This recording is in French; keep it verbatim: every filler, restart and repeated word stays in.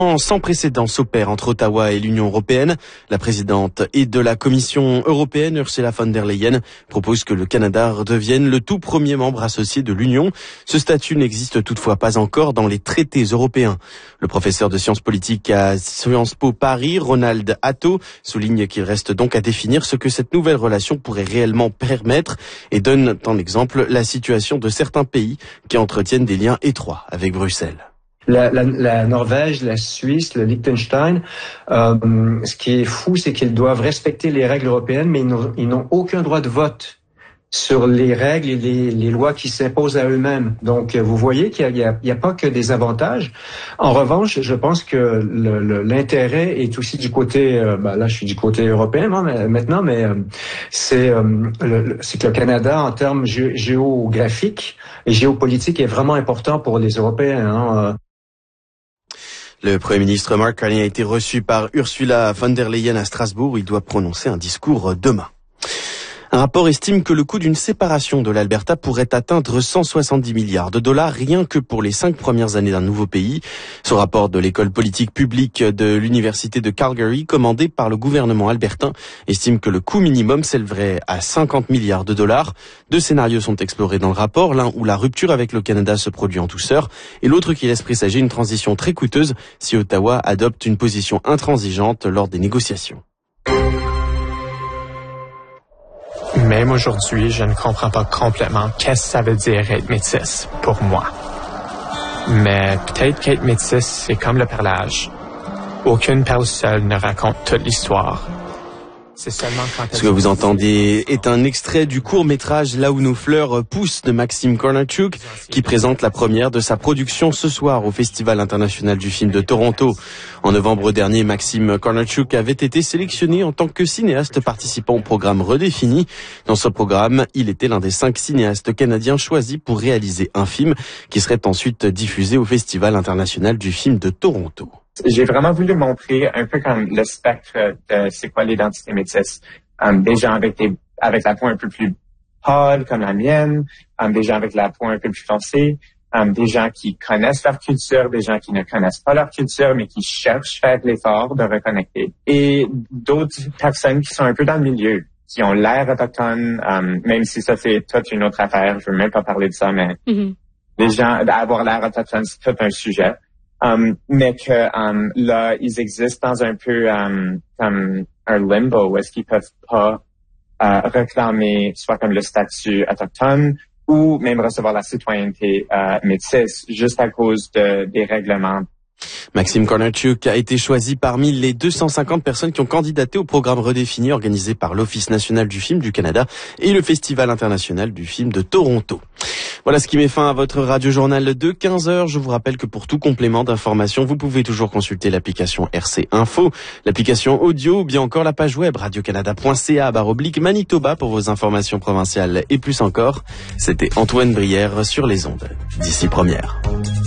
Sans précédent s'opère entre Ottawa et l'Union européenne. La présidente et de la Commission européenne, Ursula von der Leyen, propose que le Canada redevienne le tout premier membre associé de l'Union. Ce statut n'existe toutefois pas encore dans les traités européens. Le professeur de sciences politiques à Sciences Po Paris, Ronald Hatto, souligne qu'il reste donc à définir ce que cette nouvelle relation pourrait réellement permettre et donne en exemple la situation de certains pays qui entretiennent des liens étroits avec Bruxelles. La, la, la Norvège, la Suisse, le Liechtenstein, euh, ce qui est fou, c'est qu'ils doivent respecter les règles européennes, mais ils n'ont, ils n'ont aucun droit de vote sur les règles et les, les lois qui s'imposent à eux-mêmes. Donc, vous voyez qu'il n'y a, a, a pas que des avantages. En revanche, je pense que le, le, l'intérêt est aussi du côté, euh, ben là, je suis du côté européen hein, maintenant, mais euh, c'est, euh, le, c'est que le Canada, en termes gé- géographiques et géopolitiques, est vraiment important pour les Européens. Hein, euh. Le Premier ministre Mark Carney a été reçu par Ursula von der Leyen à Strasbourg où il doit prononcer un discours demain. Un rapport estime que le coût d'une séparation de l'Alberta pourrait atteindre cent soixante-dix milliards de dollars rien que pour les cinq premières années d'un nouveau pays. Ce rapport de l'école politique publique de l'université de Calgary, commandé par le gouvernement albertain, estime que le coût minimum s'élèverait à cinquante milliards de dollars. Deux scénarios sont explorés dans le rapport, l'un où la rupture avec le Canada se produit en douceur et l'autre qui laisse présager une transition très coûteuse si Ottawa adopte une position intransigeante lors des négociations. Même aujourd'hui, je ne comprends pas complètement qu'est-ce que ça veut dire être métisse pour moi. Mais peut-être qu'être métisse, c'est comme le perlage. Aucune perle seule ne raconte toute l'histoire. C'est seulement quand Ce que vous entendez est un extrait du court-métrage Là où nos fleurs poussent de Maxime Kornatchouk, qui présente la première de sa production ce soir au Festival international du film de Toronto. En novembre dernier, Maxime Kornatchouk avait été sélectionné en tant que cinéaste participant au programme Redéfini. Dans ce programme, il était l'un des cinq cinéastes canadiens choisis pour réaliser un film qui serait ensuite diffusé au Festival international du film de Toronto. J'ai vraiment voulu montrer un peu comme le spectre de c'est quoi l'identité métisse. Um, des gens avec des avec la peau un peu plus pâle comme la mienne, um, des gens avec la peau un peu plus foncée, um, des gens qui connaissent leur culture, des gens qui ne connaissent pas leur culture mais qui cherchent à faire l'effort de reconnecter. Et d'autres personnes qui sont un peu dans le milieu, qui ont l'air autochtones, um, même si ça c'est toute une autre affaire, je veux même pas parler de ça, mais mm-hmm. les gens, avoir l'air autochtone, c'est tout un sujet. Um, mais que um, là, ils existent dans un peu um, comme un limbo où est-ce qu'ils peuvent pas uh, réclamer soit comme le statut autochtone ou même recevoir la citoyenneté uh, métisse juste à cause de, des règlements. Maxime Kornatchouk a été choisi parmi les deux cent cinquante personnes qui ont candidaté au programme Redéfini organisé par l'Office national du film du Canada et le Festival international du film de Toronto. Voilà ce qui met fin à votre radio-journal de quinze heures. Je vous rappelle que pour tout complément d'information, vous pouvez toujours consulter l'application R C Info, l'application audio ou bien encore la page web radiocanada point c a barre oblique Manitoba pour vos informations provinciales et plus encore. C'était Antoine Brière sur les ondes. D'ici première.